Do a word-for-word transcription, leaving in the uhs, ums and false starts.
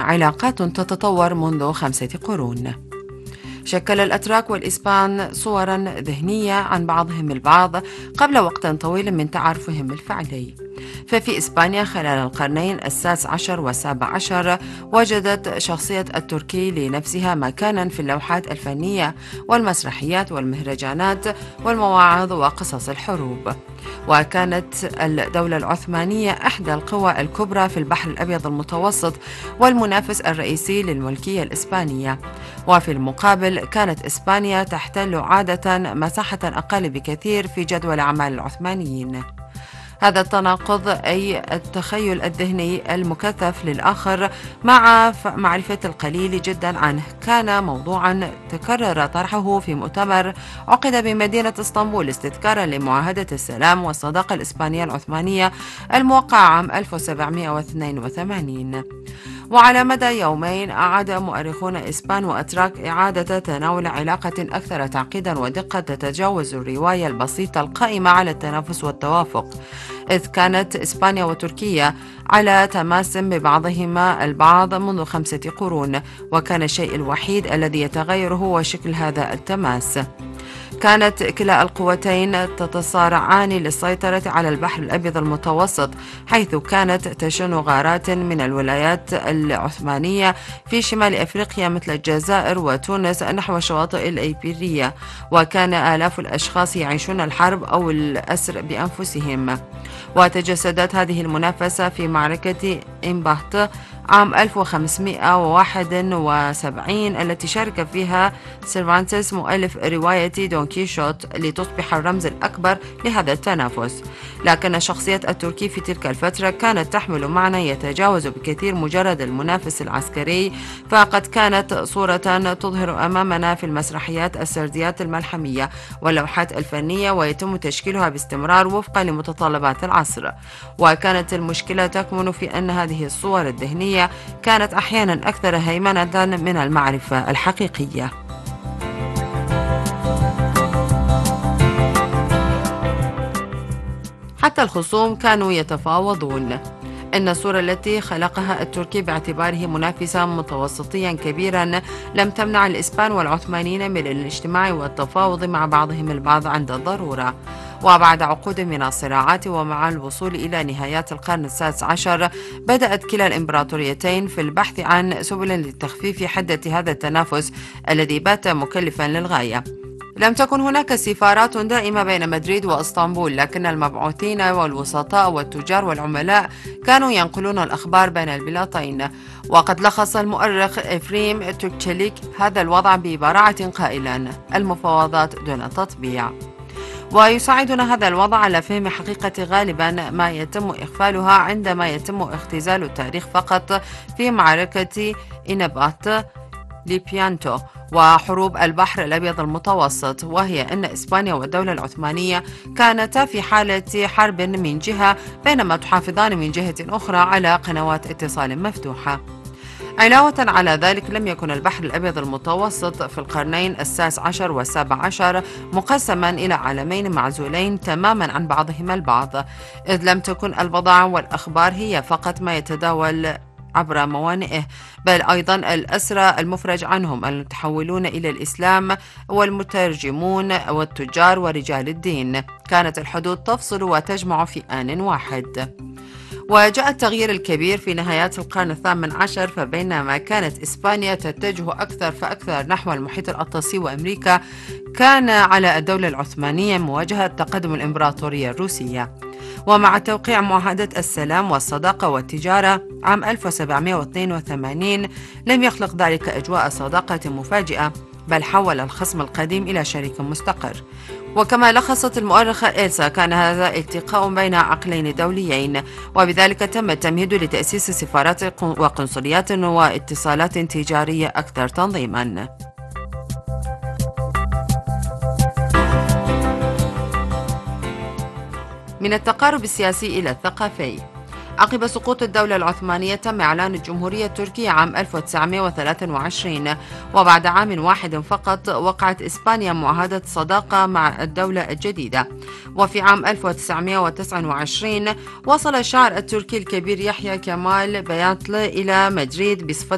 علاقات تتطور منذ خمسة قرون. شكل الأتراك والإسبان صورا ذهنية عن بعضهم البعض قبل وقت طويل من تعارفهم الفعلي. ففي إسبانيا خلال القرنين السادس عشر والسابع عشر وجدت شخصية التركي لنفسها مكانا في اللوحات الفنية والمسرحيات والمهرجانات والمواعظ وقصص الحروب. وكانت الدولة العثمانية إحدى القوى الكبرى في البحر الأبيض المتوسط والمنافس الرئيسي للملكية الإسبانية. وفي المقابل كانت إسبانيا تحتل عادة مساحة أقل بكثير في جدول أعمال العثمانيين. هذا التناقض أي التخيل الذهني المكثف للآخر مع معرفة القليل جدا عنه كان موضوعا تكرر طرحه في مؤتمر عقد بمدينة اسطنبول استذكارا لمعاهدة السلام والصداقة الإسبانية العثمانية الموقعة عام ألف وسبعمائة واثنين وثمانين. وعلى مدى يومين أعاد مؤرخون إسبان وأتراك إعادة تناول علاقة أكثر تعقيدا ودقة تتجاوز الرواية البسيطة القائمة على التنافس والتوافق، إذ كانت إسبانيا وتركيا على تماس ببعضهما البعض منذ خمسة قرون، وكان الشيء الوحيد الذي يتغير هو شكل هذا التماس. كانت كلا القوتين تتصارعان للسيطرة على البحر الأبيض المتوسط، حيث كانت تشن غارات من الولايات العثمانية في شمال أفريقيا مثل الجزائر وتونس نحو الشواطئ الإيبيرية، وكان آلاف الأشخاص يعيشون الحرب أو الأسر بأنفسهم. وتجسدت هذه المنافسة في معركة إمباهت عام ألف وخمسمائة وواحد وسبعين التي شارك فيها سيرفانتس مؤلف رواية دون كيشوت لتصبح الرمز الأكبر لهذا التنافس. لكن شخصية التركي في تلك الفترة كانت تحمل معنى يتجاوز بكثير مجرد المنافس العسكري، فقد كانت صورة تظهر أمامنا في المسرحيات السرديات الملحمية واللوحات الفنية ويتم تشكيلها باستمرار وفقا لمتطلبات العصر. وكانت المشكلة تكمن في أن هذه الصور الذهنية كانت أحيانا أكثر هيمنة من المعرفة الحقيقية. حتى الخصوم كانوا يتفاوضون. إن الصورة التي خلقها التركي باعتباره منافسا متوسطيا كبيرا لم تمنع الإسبان والعثمانيين من الاجتماع والتفاوض مع بعضهم البعض عند الضرورة. وبعد عقود من الصراعات ومع الوصول إلى نهايات القرن السادس عشر بدأت كلا الإمبراطوريتين في البحث عن سبل لتخفيف حدة هذا التنافس الذي بات مكلفا للغاية. لم تكن هناك سفارات دائمة بين مدريد واسطنبول، لكن المبعوثين والوسطاء والتجار والعملاء كانوا ينقلون الأخبار بين البلادين. وقد لخص المؤرخ إفريم توكتشيليك هذا الوضع ببراعة قائلا: المفاوضات دون تطبيع. ويساعدنا هذا الوضع على فهم حقيقة غالبا ما يتم إغفالها عندما يتم اختزال التاريخ فقط في معركة إنابات ليبيانتو وحروب البحر الأبيض المتوسط، وهي أن إسبانيا والدولة العثمانية كانتا في حالة حرب من جهة بينما تحافظان من جهة أخرى على قنوات اتصال مفتوحة. علاوة على ذلك لم يكن البحر الأبيض المتوسط في القرنين السادس عشر والسابع عشر مقسما إلى عالمين معزولين تماما عن بعضهما البعض، إذ لم تكن البضائع والأخبار هي فقط ما يتداول عبر موانئه، بل أيضا الأسرى المفرج عنهم المتحولون إلى الإسلام والمترجمون والتجار ورجال الدين. كانت الحدود تفصل وتجمع في آن واحد. وجاء التغيير الكبير في نهايات القرن الثامن عشر، فبينما كانت إسبانيا تتجه أكثر فأكثر نحو المحيط الأطلسي وأمريكا، كان على الدولة العثمانية مواجهة تقدم الإمبراطورية الروسية. ومع توقيع معاهدة السلام والصداقة والتجارة عام ألف وسبعمائة واثنين وثمانين لم يخلق ذلك أجواء صداقة مفاجئة، بل حول الخصم القديم إلى شريك مستقر. وكما لخصت المؤرخة إلسا، كان هذا التقاء بين عقلين دوليين، وبذلك تم التمهيد لتأسيس سفارات وقنصليات واتصالات تجارية أكثر تنظيما. من التقارب السياسي إلى الثقافي. عقب سقوط الدولة العثمانية تم إعلان الجمهورية التركية عام ألف وتسعمائة وثلاثة وعشرين، وبعد عام واحد فقط وقعت إسبانيا معاهدة صداقة مع الدولة الجديدة. وفي عام ألف وتسعمائة وتسعة وعشرين وصل الشاعر التركي الكبير يحيى كمال بياتلي إلى مدريد بصفة